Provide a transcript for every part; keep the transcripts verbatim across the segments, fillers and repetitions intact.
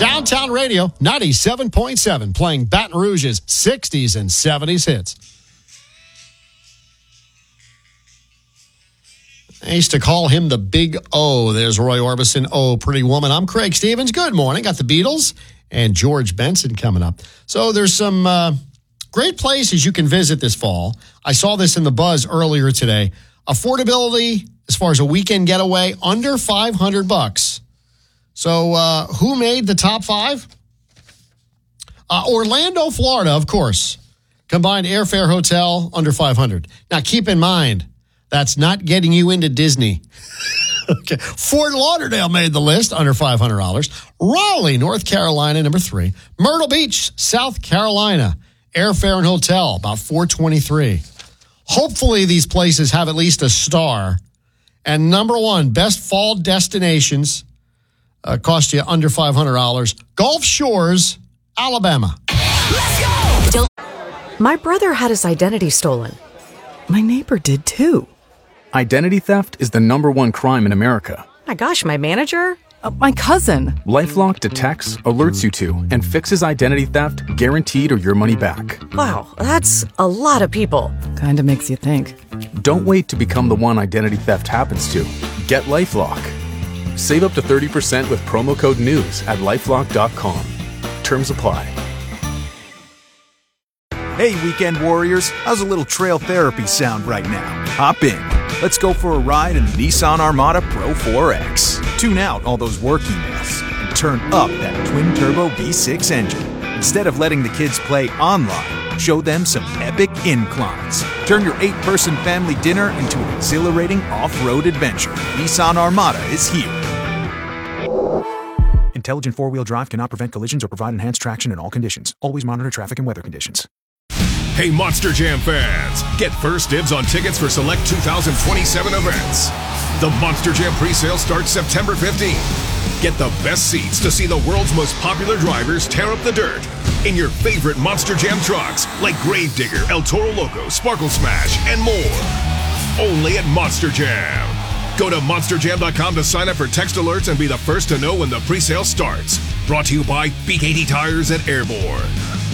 Downtown Radio, ninety-seven point seven, playing Baton Rouge's sixties and seventies hits. I used to call him the Big O. There's Roy Orbison. Oh, Pretty Woman. I'm Craig Stevens. Good morning. Got the Beatles and George Benson coming up. So there's some uh, great places you can visit this fall. I saw this in the Buzz earlier today. Affordability as far as a weekend getaway, under five hundred bucks. So uh, who made the top five? Uh, Orlando, Florida, of course. Combined airfare hotel, under five hundred. Now, keep in mind, that's not getting you into Disney. Okay. Fort Lauderdale made the list, under five hundred dollars. Raleigh, North Carolina, number three. Myrtle Beach, South Carolina. Airfare and hotel, about four hundred twenty-three dollars. Hopefully these places have at least a star. And number one, best fall destinations, uh, cost you under five hundred dollars. Gulf Shores, Alabama. Let's go! My brother had his identity stolen. My neighbor did too. Identity theft is the number one crime in America. My gosh, my manager? Uh, my cousin. LifeLock detects, alerts you to, and fixes identity theft guaranteed or your money back. Wow, that's a lot of people. Kinda makes you think. Don't wait to become the one identity theft happens to. Get LifeLock. Save up to thirty percent with promo code NEWS at lifelock dot com. Terms apply. Hey, weekend warriors, how's a little trail therapy sound right now? Hop in. Let's go for a ride in the Nissan Armada Pro four X. Tune out all those work emails and turn up that twin-turbo V six engine. Instead of letting the kids play online, show them some epic inclines. Turn your eight-person family dinner into an exhilarating off-road adventure. Nissan Armada is here. Intelligent four-wheel drive cannot prevent collisions or provide enhanced traction in all conditions. Always monitor traffic and weather conditions. Hey, Monster Jam fans, get first dibs on tickets for select two thousand twenty-seven events. The Monster Jam presale starts September fifteenth. Get the best seats to see the world's most popular drivers tear up the dirt in your favorite Monster Jam trucks like Gravedigger, El Toro Loco, Sparkle Smash, and more. Only at Monster Jam. Go to monster jam dot com to sign up for text alerts and be the first to know when the presale starts. Brought to you by B K T Tires at Airborne.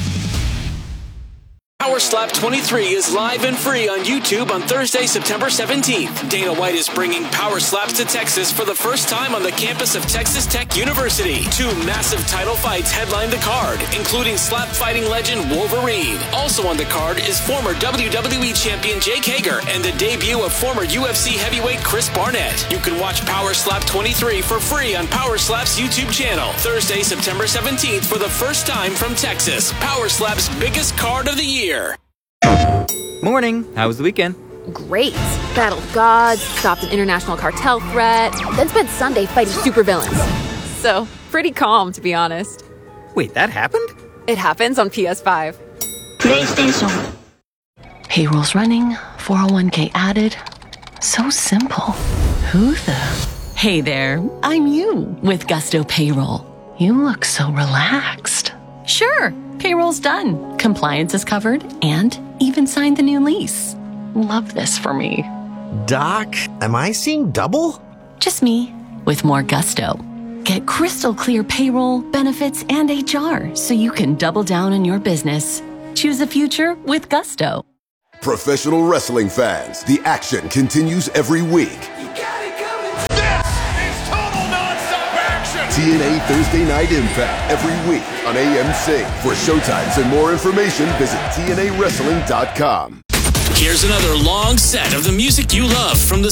Power Slap twenty-three is live and free on YouTube on Thursday, September seventeenth. Dana White is bringing Power Slaps to Texas for the first time on the campus of Texas Tech University. Two massive title fights headline the card, including slap fighting legend Wolverine. Also on the card is former W W E champion Jake Hager and the debut of former U F C heavyweight Chris Barnett. You can watch Power Slap twenty-three for free on Power Slap's YouTube channel. Thursday, September seventeenth for the first time from Texas. Power Slap's biggest card of the year. Morning. How was the weekend? Great. Battled gods, stopped an international cartel threat, then spent Sunday fighting supervillains. So, pretty calm, to be honest. Wait, that happened? It happens on P S five. PlayStation. Payroll's running, four oh one k added. So simple. Who the? Hey there, I'm you with Gusto Payroll. You look so relaxed. Sure, payroll's done. Compliance is covered and even signed the new lease. Love this for me. Doc, am I seeing double? Just me with more gusto. Get crystal clear payroll, benefits, and H R so you can double down on your business. Choose a future with Gusto. Professional wrestling fans, the action continues every week. T N A Thursday Night Impact every week on A M C. For showtimes and more information, visit T N A wrestling dot com. Here's another long set of the music you love from the